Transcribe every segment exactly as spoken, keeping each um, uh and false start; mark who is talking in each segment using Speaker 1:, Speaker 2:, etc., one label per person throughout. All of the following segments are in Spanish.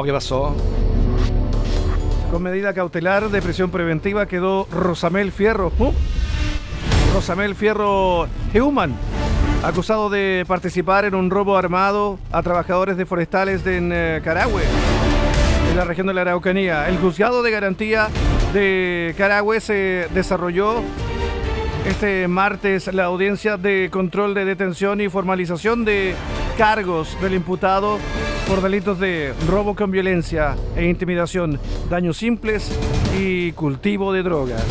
Speaker 1: ¿qué pasó?
Speaker 2: Con medida cautelar de prisión preventiva quedó Rosamel Fierro. ¿Uh? Rosamel Fierro Heumann, acusado de participar en un robo armado a trabajadores de forestales de en, eh, Carahue, en la región de la Araucanía. El juzgado de garantía de Carahue se desarrolló este martes la audiencia de control de detención y formalización de cargos del imputado por delitos de robo con violencia e intimidación, daños simples y cultivo de drogas.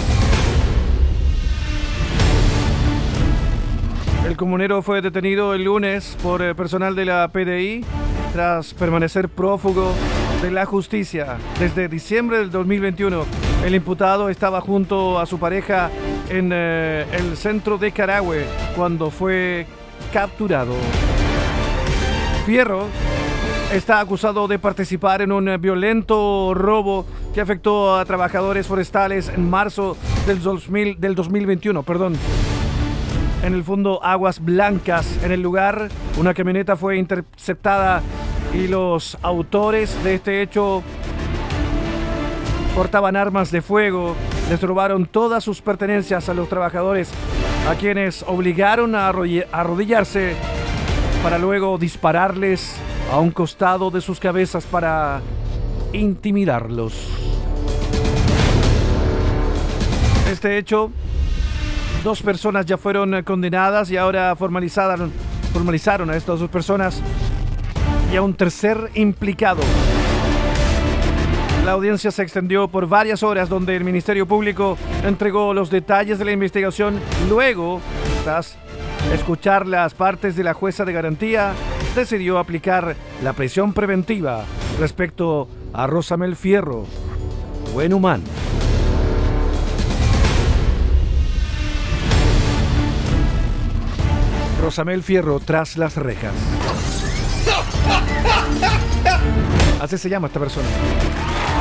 Speaker 2: El comunero fue detenido el lunes por eh, personal de la P D I tras permanecer prófugo de la justicia. Desde diciembre del dos mil veintiuno, el imputado estaba junto a su pareja en eh, el centro de Carahue cuando fue capturado. Fierro está acusado de participar en un violento robo que afectó a trabajadores forestales en marzo del, dos mil, del dos mil veintiuno, perdón. En el fondo Aguas Blancas. En el lugar, una camioneta fue interceptada y los autores de este hecho portaban armas de fuego. Les robaron todas sus pertenencias a los trabajadores, a quienes obligaron a arrodillarse para luego dispararles a un costado de sus cabezas para intimidarlos. Este hecho, dos personas ya fueron condenadas y ahora formalizaron, formalizaron a estas dos personas y a un tercer implicado. La audiencia se extendió por varias horas, donde el Ministerio Público entregó los detalles de la investigación. Luego, tras escuchar las partes de la jueza de garantía, decidió aplicar la prisión preventiva respecto a Rosamel Fierro Heumann. Rosamel Fierro tras las rejas. Así se llama esta persona.